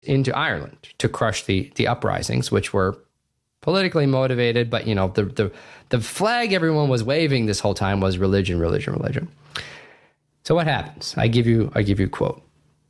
into Ireland to crush the uprisings, which were politically motivated. But, you know, the flag everyone was waving this whole time was religion, religion, religion. So what happens? I give you a quote.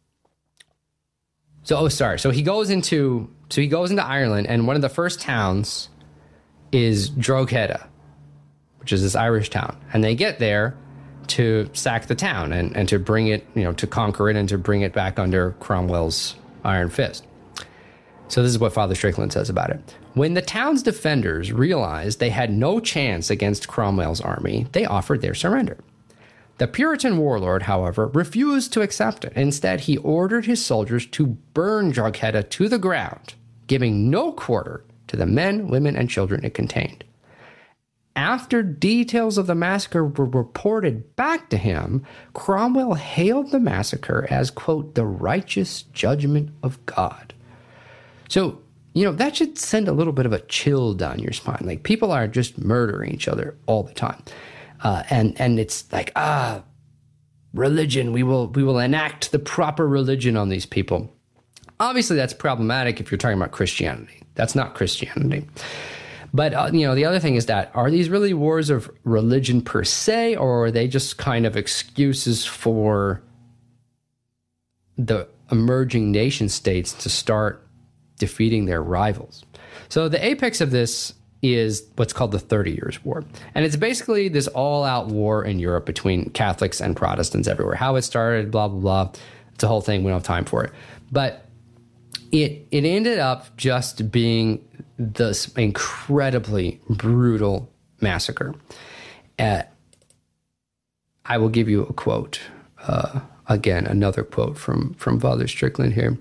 So he goes into Ireland, and one of the first towns is Drogheda, which is this Irish town. And they get there to sack the town and to bring it, you know, to conquer it and to bring it back under Cromwell's iron fist. So this is what Father Strickland says about it. When the town's defenders realized they had no chance against Cromwell's army, they offered their surrender. The Puritan warlord, however, refused to accept it. Instead, he ordered his soldiers to burn Drogheda to the ground, giving no quarter to the men, women, and children it contained. After details of the massacre were reported back to him, Cromwell hailed the massacre as, quote, the righteous judgment of God. So, you know, that should send a little bit of a chill down your spine. Like, people are just murdering each other all the time. And it's like, religion, we will enact the proper religion on these people. Obviously, that's problematic if you're talking about Christianity. That's not Christianity. But, you know, the other thing is that, are these really wars of religion per se, or are they just kind of excuses for the emerging nation states to start defeating their rivals? So the apex of this is what's called the 30 Years' War. And it's basically this all-out war in Europe between Catholics and Protestants everywhere. How it started, blah, blah, blah. It's a whole thing. We don't have time for it. But it ended up just being this incredibly brutal massacre. I will give you a quote. Again, another quote from Father Strickland here.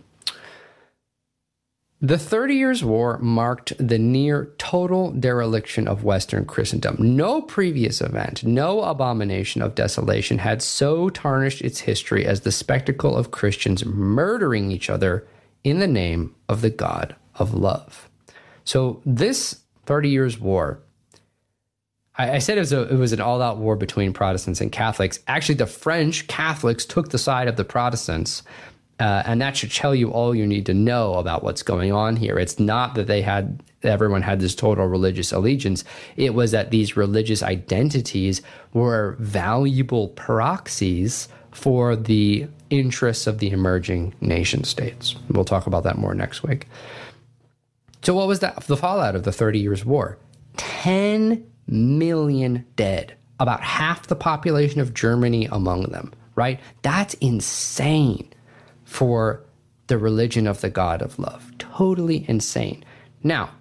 The 30 Years' War marked the near total dereliction of Western Christendom. No previous event, no abomination of desolation had so tarnished its history as the spectacle of Christians murdering each other in the name of the God of love. So this 30 Years' War, I said it was an all-out war between Protestants and Catholics. Actually, the French Catholics took the side of the Protestants. And that should tell you all you need to know about what's going on here. It's not that everyone had this total religious allegiance. It was that these religious identities were valuable proxies for the interests of the emerging nation states. We'll talk about that more next week. So what was the fallout of the 30 Years' War? 10 million dead, about half the population of Germany among them, right? That's insane for the religion of the God of love. Totally insane. Now,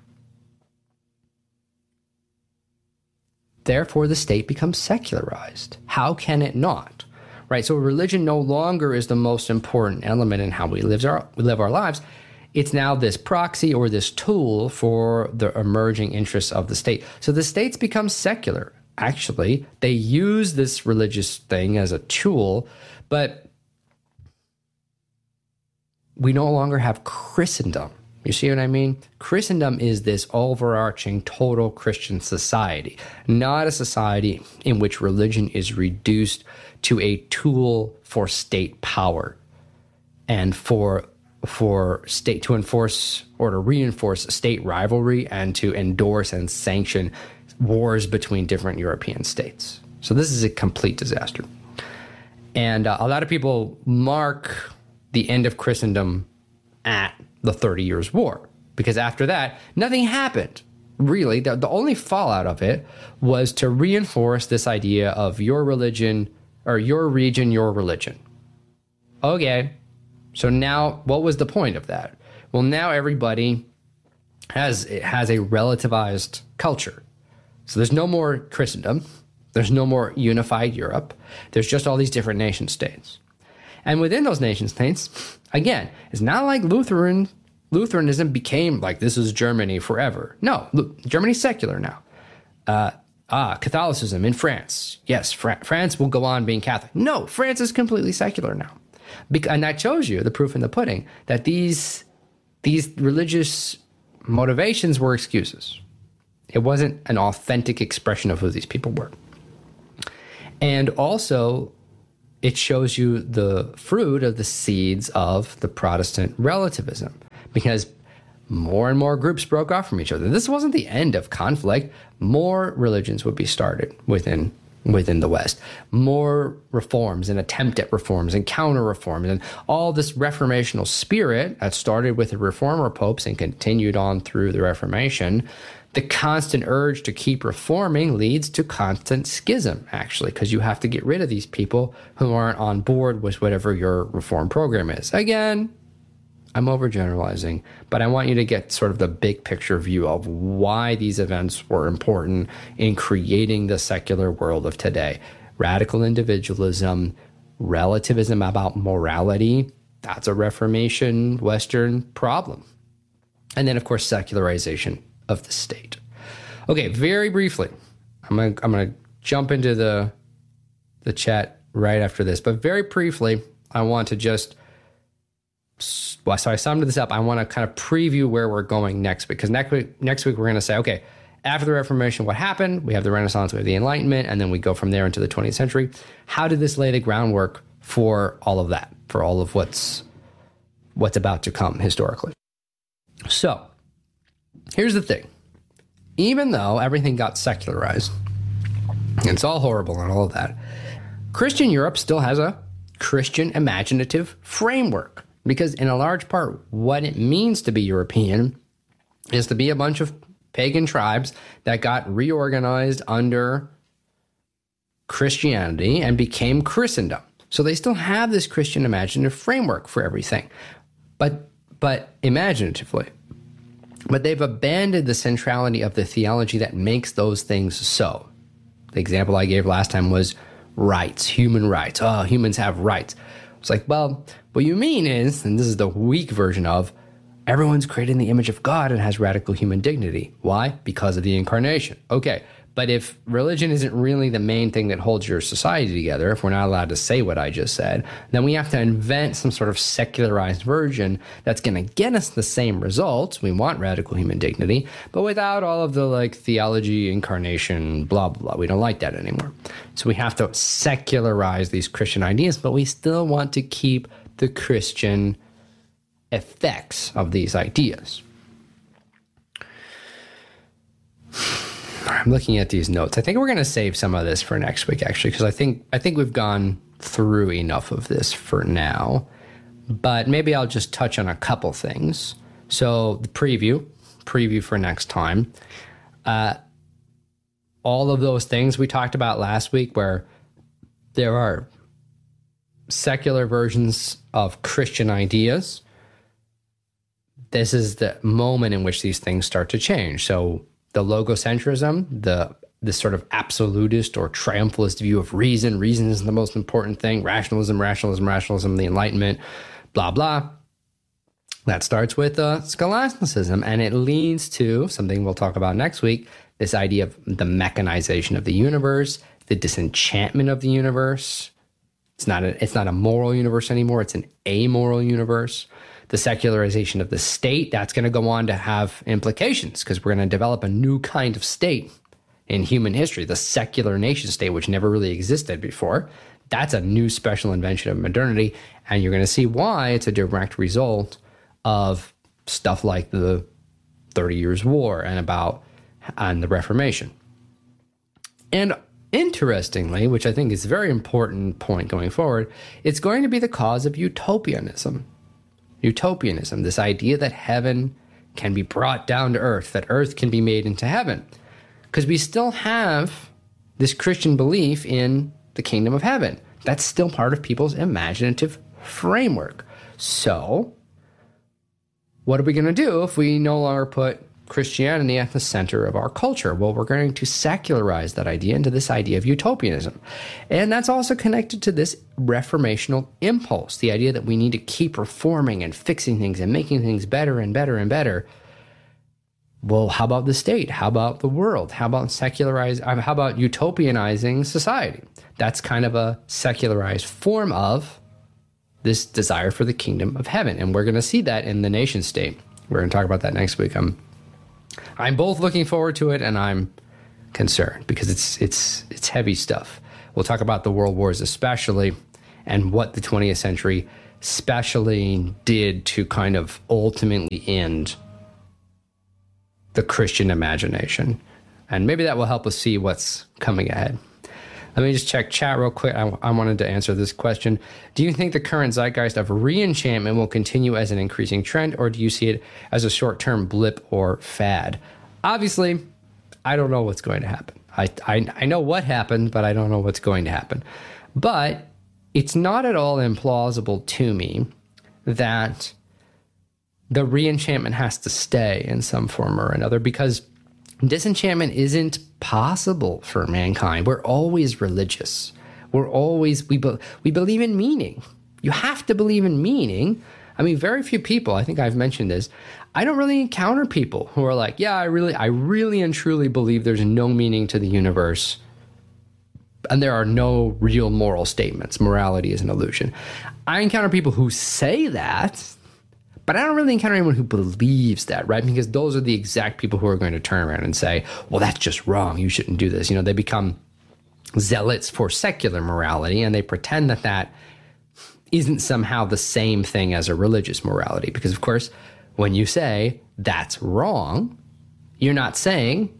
therefore, the state becomes secularized. How can it not? Right? So religion no longer is the most important element in how we live our lives. It's now this proxy or this tool for the emerging interests of the state. So the states become secular. Actually, they use this religious thing as a tool, but we no longer have Christendom. You see what I mean? Christendom is this overarching total Christian society, not a society in which religion is reduced to a tool for state power and for state to enforce or to reinforce state rivalry and to endorse and sanction wars between different European states. So this is a complete disaster. And a lot of people mark the end of Christendom at the 30 Years' War, because after that, nothing happened. Really, the only fallout of it was to reinforce this idea of your religion or your region, your religion. Okay, so now what was the point of that? Well, now everybody has a relativized culture. So there's no more Christendom. There's no more unified Europe. There's just all these different nation states. And within those nation states, again, it's not like Lutheranism became like this is Germany forever. No, Germany's secular now. Catholicism in France. Yes, France will go on being Catholic. No, France is completely secular now. And that shows you the proof in the pudding that these religious motivations were excuses. It wasn't an authentic expression of who these people were. And also, it shows you the fruit of the seeds of the Protestant relativism, because more and more groups broke off from each other. This wasn't the end of conflict. More religions would be started within the West. More reforms and attempt at reforms and counter reforms, and all this reformational spirit that started with the reformer popes and continued on through the Reformation. The constant urge to keep reforming leads to constant schism, actually, because you have to get rid of these people who aren't on board with whatever your reform program is. Again, I'm overgeneralizing, but I want you to get sort of the big picture view of why these events were important in creating the secular world of today. Radical individualism, relativism about morality, that's a Reformation Western problem. And then, of course, secularization of the state. Okay, very briefly, I'm gonna jump into the chat right after this, but very briefly, I want to just, so I summed this up. I want to kind of preview where we're going next week, because next week we're going to say, okay, after the Reformation, what happened? We have the Renaissance, we have the Enlightenment, and then we go from there into the 20th century. How did this lay the groundwork for all of that, for all of what's about to come historically? So, here's the thing. Even though everything got secularized, and it's all horrible and all of that, Christian Europe still has a Christian imaginative framework. Because in a large part, what it means to be European is to be a bunch of pagan tribes that got reorganized under Christianity and became Christendom. So they still have this Christian imaginative framework for everything, but imaginatively. But they've abandoned the centrality of the theology that makes those things so. The example I gave last time was rights, human rights. Oh, humans have rights. It's like, well, what you mean is, and this is the weak version of, everyone's created in the image of God and has radical human dignity. Why? Because of the incarnation. Okay, but if religion isn't really the main thing that holds your society together, if we're not allowed to say what I just said, then we have to invent some sort of secularized version that's going to get us the same results. We want radical human dignity, but without all of the like theology, incarnation, blah, blah, blah. We don't like that anymore. So we have to secularize these Christian ideas, but we still want to keep the Christian effects of these ideas. I'm looking at these notes. I think we're going to save some of this for next week, actually, because I think we've gone through enough of this for now. But maybe I'll just touch on a couple things. So the preview for next time. All of those things we talked about last week, where there are secular versions of Christian ideas. This is the moment in which these things start to change. So the logocentrism, this sort of absolutist or triumphalist view of reason. Reason is the most important thing. Rationalism, the Enlightenment, blah, blah. That starts with scholasticism, and it leads to something we'll talk about next week, this idea of the mechanization of the universe, the disenchantment of the universe. It's not a moral universe anymore. It's an amoral universe. The secularization of the state, that's going to go on to have implications, because we're going to develop a new kind of state in human history, the secular nation state, which never really existed before. That's a new special invention of modernity, and you're going to see why it's a direct result of stuff like the 30 Years' War and the Reformation. And interestingly, which I think is a very important point going forward, it's going to be the cause of utopianism. Utopianism, this idea that heaven can be brought down to earth, that earth can be made into heaven. Because we still have this Christian belief in the kingdom of heaven. That's still part of people's imaginative framework. So, what are we going to do if we no longer put Christianity at the center of our culture? Well, we're going to secularize that idea into this idea of utopianism. And that's also connected to this reformational impulse, the idea that we need to keep reforming and fixing things and making things better and better and better. Well, how about the state? How about the world? How about utopianizing society? That's kind of a secularized form of this desire for the kingdom of heaven. And we're going to see that in the nation state. We're going to talk about that next week. I'm both looking forward to it and I'm concerned, because it's heavy stuff. We'll talk about the world wars especially, and what the 20th century especially did to kind of ultimately end the Christian imagination. And maybe that will help us see what's coming ahead. Let me just check chat real quick. I wanted to answer this question. Do you think the current zeitgeist of re-enchantment will continue as an increasing trend, or do you see it as a short-term blip or fad? Obviously, I don't know what's going to happen. I know what happened, but I don't know what's going to happen. But it's not at all implausible to me that the re-enchantment has to stay in some form or another, because disenchantment isn't possible for mankind. We're always religious. We believe in meaning. You have to believe in meaning. I mean, very few people, I think I've mentioned this, I don't really encounter people who are like, yeah, I really and truly believe there's no meaning to the universe and there are no real moral statements. Morality is an illusion. I encounter people who say that, but I don't really encounter anyone who believes that, right? Because those are the exact people who are going to turn around and say, well, that's just wrong. You shouldn't do this. You know, they become zealots for secular morality, and they pretend that that isn't somehow the same thing as a religious morality. Because, of course, when you say that's wrong, you're not saying,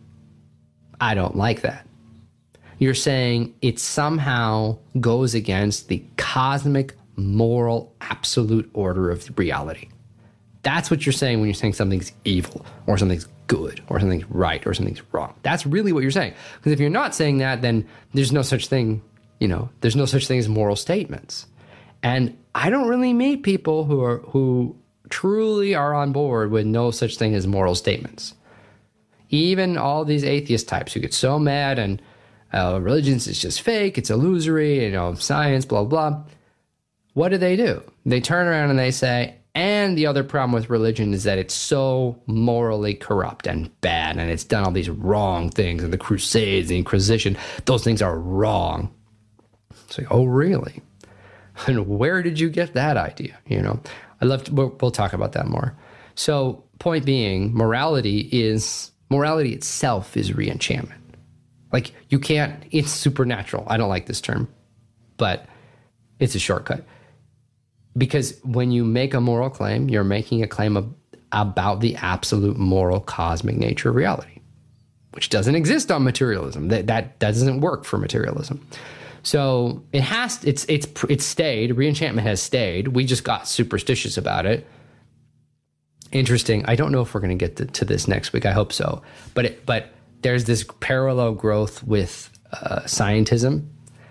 I don't like that. You're saying it somehow goes against the cosmic, moral, absolute order of reality. That's what you're saying when you're saying something's evil or something's good or something's right or something's wrong. That's really what you're saying. Because if you're not saying that, then there's no such thing, there's no such thing as moral statements. And I don't really meet people who truly are on board with no such thing as moral statements. Even all these atheist types who get so mad and religion is just fake, it's illusory, science, blah, blah. What do? They turn around and they say, and the other problem with religion is that it's so morally corrupt and bad, and it's done all these wrong things, and the Crusades, the Inquisition, those things are wrong. It's like, oh, really? And where did you get that idea? We'll talk about that more. So point being, morality itself is re-enchantment. Like, you can't, it's supernatural. I don't like this term, but it's a shortcut. Because when you make a moral claim, you're making a claim about the absolute moral cosmic nature of reality, which doesn't exist on materialism. That doesn't work for materialism. So it's stayed. Re-enchantment has stayed. We just got superstitious about it. Interesting. I don't know if we're going to get to this next week. I hope so. But there's this parallel growth with scientism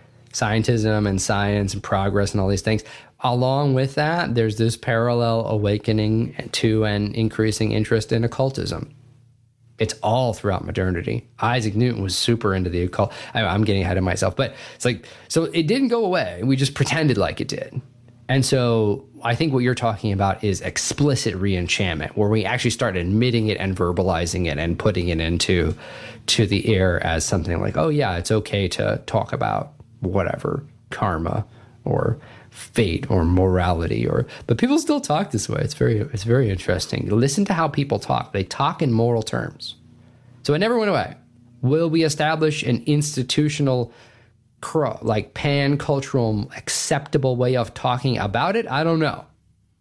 and science and progress and all these things. Along with that, there's this parallel awakening to an increasing interest in occultism. It's all throughout modernity. Isaac Newton was super into the occult. I'm getting ahead of myself, but it's like, so it didn't go away. We just pretended like it did. And so I think what you're talking about is explicit re-enchantment, where we actually start admitting it and verbalizing it and putting it into the air as something like, oh yeah, it's okay to talk about whatever, karma or fate or morality, but people still talk this way. It's very interesting. Listen to how people talk. They talk in moral terms. So it never went away. Will we establish an institutional, like pan-cultural, acceptable way of talking about it? I don't know.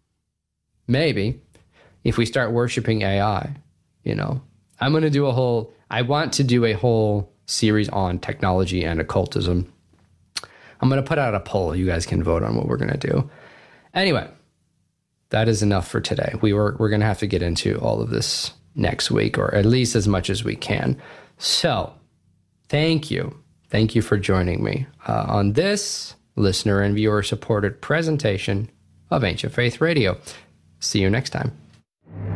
Maybe if we start worshiping AI, I want to do a whole series on technology and occultism. I'm going to put out a poll. You guys can vote on what we're going to do. Anyway, that is enough for today. We're going to have to get into all of this next week, or at least as much as we can. So thank you. Thank you for joining me on this listener and viewer supported presentation of Ancient Faith Radio. See you next time.